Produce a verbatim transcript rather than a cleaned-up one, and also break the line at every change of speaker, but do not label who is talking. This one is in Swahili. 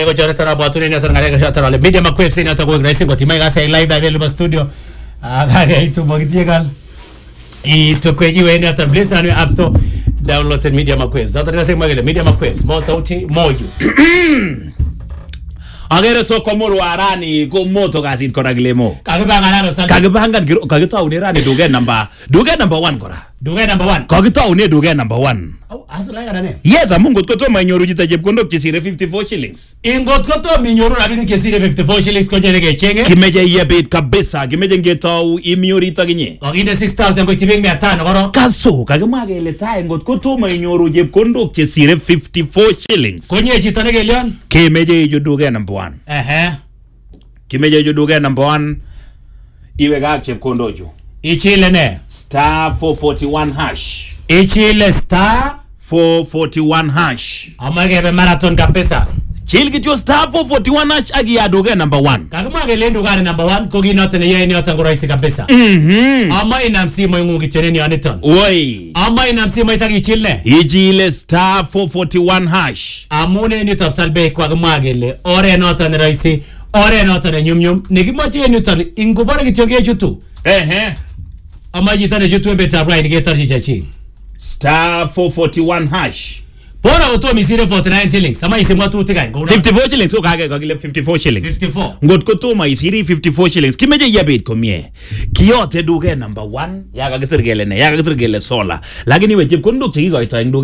Ngaleko chore tara bwatune ni atara ngaleko chore tara media makwef sini atako grace ngoti mai gasa live live le studio. Aga ga itu magiti gal. I to kweji we ni atara bless and app store download media makwef. Zata nase magele media makwef mo sauti moyo.
Agere so komoro arani ko moto gazit kora glemo.
Kagibanga nalo sana.
Kagibanga giro kagita unirani duge number duge number one kora.
Duge number one.
Kagita une duge number one.
Oh, asala ngana ne.
Yes, amungo koto manyoru jita jebkondo kisire fifty-four shillings.
Ingot koto minyoru rabini kisire fifty-four shillings ko jere ke chenge.
Kimeje yebet kabisa, kimeje ngetau imiori taginye.
Oginde six thousand ko tibing mia tano koro.
Kaso kagimage leta ngot koto manyoru jebkondo kisire fifty-four shillings.
Konye chito ne gelion.
Kimeje yuduge number one.
Ehe.
Kimeje yuduge number one. Iwe ga jebkondo jo.
Ichile ne.
Star four forty-one hash.
Ichile star
four forty-one hash.
Amagebe marathon kapesa.
Chilgityo star four forty-one hash agi adoge number one.
Kagumage lendu gani number one kogi note ne yeye ni otanguraisi kabisa.
Mhm.
Ama inamsimo ngungi cheneni aniton.
Oi.
Ama inamsimo itagi chile.
Ichile star four forty-one hash.
Amune ni top salbe kwa gumage le ore note ne raisi ore note ne nyum nyum nikimache ni ton ingubare kichoge chutu.
Ehe.
Ama jitane chutu beta right getar chichachi.
Star four forty-one hash.
Pora uto misire forty-nine shillings. Ama isimwa tu tiga.
fifty-four shillings. Ukage kagile fifty-four shillings.
fifty-four.
Ngot kutuma isiri fifty-four shillings. Kimeje yabit komie. Kiyote duge number one. Yaga kisirgele ne. Yaga kisirgele sola. Lakini we jib kunduk chiki goita